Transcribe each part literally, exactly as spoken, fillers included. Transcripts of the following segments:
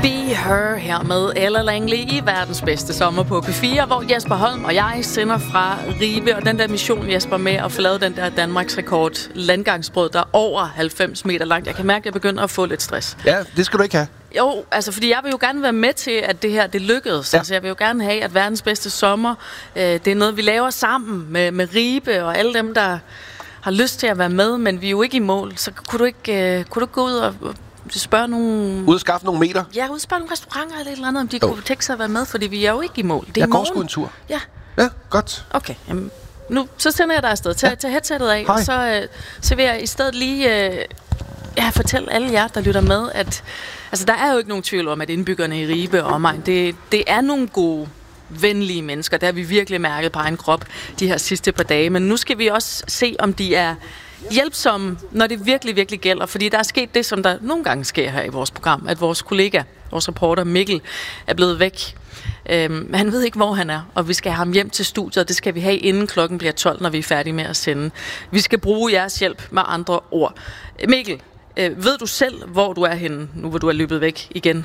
Be Her her med Ella Langley i verdens bedste sommer på P fire, hvor Jesper Holm og jeg sender fra Ribe. Og den der mission, Jesper, med at få lavet den der Danmarks rekord landgangsbrød, der er over halvfems meter langt. Jeg kan mærke, at jeg begynder at få lidt stress. Ja, det skal du ikke have. Jo, altså fordi jeg vil jo gerne være med til, at det her det lykkedes. Ja. Altså jeg vil jo gerne have, at verdens bedste sommer, øh, det er noget, vi laver sammen med, med Ribe og alle dem, der har lyst til at være med, men vi er jo ikke i mål. Så kunne du ikke, øh, kunne du gå ud og spørge nogle... Ud og skaffe nogle meter? Ja, ud og spørge nogle restauranter eller et eller andet, om de jo. kunne tænke sig at være med, fordi vi er jo ikke i mål. Det er jeg går sgu en tur. Ja. Ja, godt. Okay, jamen, nu så sender jeg dig afsted. Tag, ja. tag headsettet af, Hej. og så, øh, så vil jeg i stedet lige øh, ja, fortælle alle jer, der lytter med, at altså, der er jo ikke nogen tvivl om, at indbyggerne i Ribe og omegn, det, det er nogle gode, venlige mennesker. Det har vi virkelig mærket på egen krop de her sidste par dage. Men nu skal vi også se, om de er hjælpsomme, når det virkelig, virkelig gælder. Fordi der er sket det, som der nogle gange sker her i vores program, at vores kollega, vores reporter Mikkel, er blevet væk. Øhm, han ved ikke, hvor han er, og vi skal have ham hjem til studiet, og det skal vi have, inden klokken bliver tolv, når vi er færdige med at sende. Vi skal bruge jeres hjælp med andre ord. Mikkel, øh, ved du selv, hvor du er henne, nu hvor du er løbet væk igen?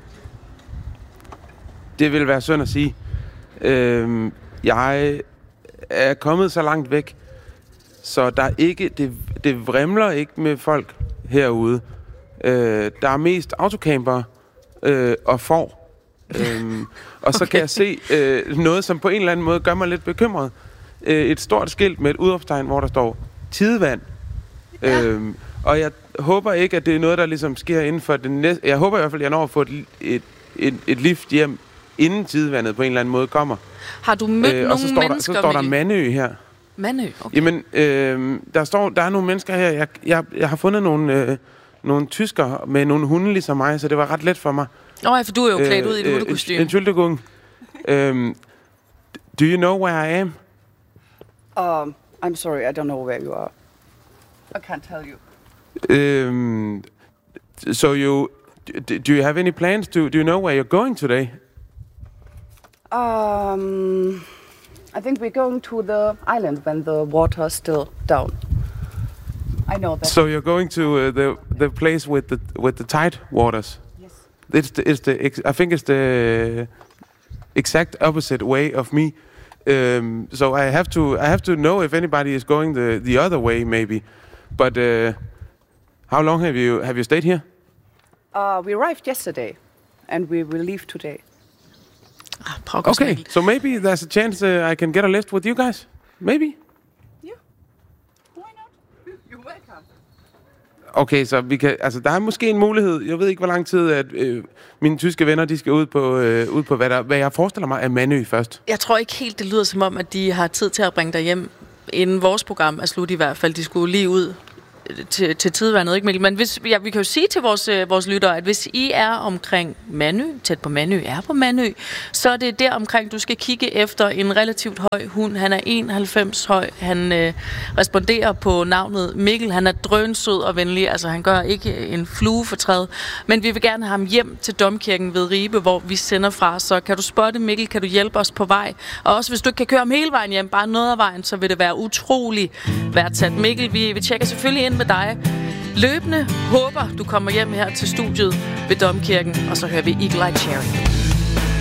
Det vil være synd at sige. Øhm, jeg er kommet så langt væk, så der er ikke, det, det vrimler ikke med folk herude. Øh, der er mest autocamper øh, og får. øhm, og så okay. kan jeg se øh, noget, som på en eller anden måde gør mig lidt bekymret. Øh, et stort skilt med et udråbstegn, hvor der står tidevand. Ja. Øhm, og jeg håber ikke, at det er noget, der ligesom sker inden for det næste... Jeg håber i hvert fald, at jeg når at få et, et, et, et lift hjem, inden tidevandet på en eller anden måde kommer. Har du mødt øh, nogle og så står mennesker? Der, så står der Mandø her. Mandø, okay. Jamen, øh, der står, der er nogle mennesker her. Jeg, jeg, jeg har fundet nogle, øh, nogle tyskere med nogle hunde ligesom mig, så det var ret let for mig. Nå ja, for du er jo klædt øh, ud i et hundekostyme. Entschuldigung. um, do you know where I am? Um, I'm sorry, I don't know where you are. I can't tell you. Um, so you, do you have any plans? Do, do you know where you're going today? Um, I think we're going to the island when the water's still down. I know that. So you're going to uh, the the place with the with the tide waters? Yes. It's the, it's the I think it's the exact opposite way of me. Um, so I have to I have to know if anybody is going the the other way maybe. But uh, how long have you have you stayed here? Uh, we arrived yesterday, and we will leave today. Ah, okay, so maybe there's a chance uh, I can get a lift with you guys. Maybe. Yeah. Why not? You're welcome. Okay, så vi kan, altså der er måske en mulighed. Jeg ved ikke, hvor lang tid at øh, mine tyske venner, de skal ud på, øh, ud på hvad, der, hvad jeg forestiller mig er Mandø først. Jeg tror ikke helt, det lyder som om, at de har tid til at bringe dig hjem, inden vores program er slut i hvert fald. De skulle lige ud til, til tidevandet, ikke Mikkel? Men hvis, ja, vi kan jo sige til vores, øh, vores lyttere, at hvis I er omkring Mandø, tæt på Mandø, er på Mandø, så er det der omkring, du skal kigge efter en relativt høj hund. Han er enoghalvfems høj. Han øh, responderer på navnet Mikkel. Han er drønsød og venlig. Altså, han gør ikke en flue for træd. Men vi vil gerne have ham hjem til Domkirken ved Ribe, hvor vi sender fra. Så kan du spotte Mikkel? Kan du hjælpe os på vej? Og også hvis du ikke kan køre ham hele vejen hjem, bare noget af vejen, så vil det være utrolig værdsat. Mikkel, vi, vi tjekker selvfølgelig ind med dig løbende. Håber, du kommer hjem her til studiet ved Domkirken, og så hører vi Eagle Eye Cherry.